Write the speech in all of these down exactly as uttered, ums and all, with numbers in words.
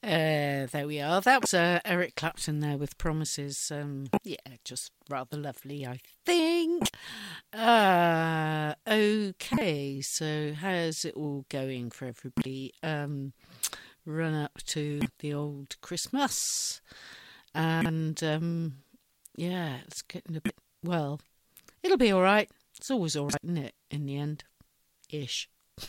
Uh, there we are. That was uh, Eric Clapton there with Promises. Um, yeah, just rather lovely, I think. Uh, okay, so how's it all going for everybody? Um, run up to the old Christmas. And um, yeah, it's getting a bit, well, it'll be all right. It's always all right, isn't it, in the end? Ish.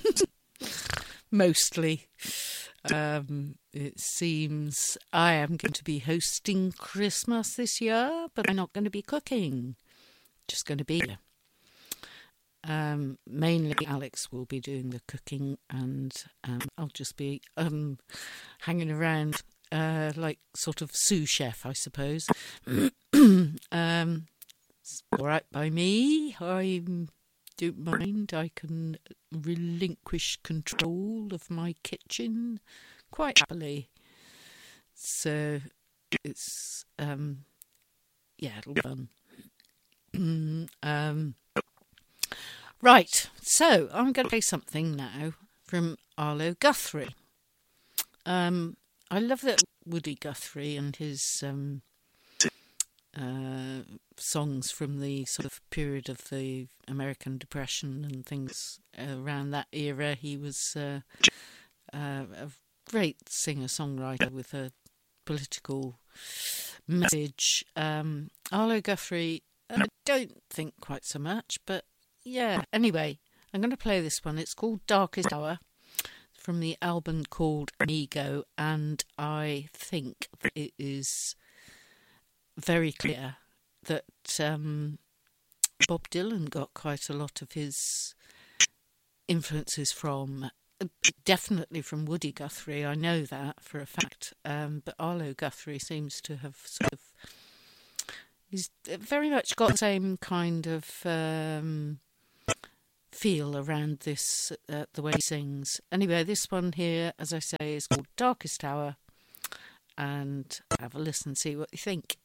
Mostly. Um, it seems I am going to be hosting Christmas this year, but I'm not going to be cooking. Just going to be here. Um, mainly Alex will be doing the cooking, and um, I'll just be um, hanging around uh, like sort of sous chef, I suppose. um, it's all right by me. I don't mind. I can relinquish control of my kitchen quite happily. So it's um, yeah, it'll be fun. um. Right, so I'm going to play something now from Arlo Guthrie. Um, I love that Woody Guthrie and his um, uh, songs from the sort of period of the American Depression and things around that era. He was uh, uh, a great singer-songwriter with a political message. Um, Arlo Guthrie, I don't think quite so much, but yeah, anyway, I'm going to play this one. It's called Darkest Hour from the album called Amigo, and I think that it is very clear that um, Bob Dylan got quite a lot of his influences from, definitely from Woody Guthrie. I know that for a fact, um, but Arlo Guthrie seems to have sort of, he's very much got the same kind of um, feel around this, uh, the way he sings. Anyway, this one here, as I say, is called Darkest Hour, and have a listen, see what you think.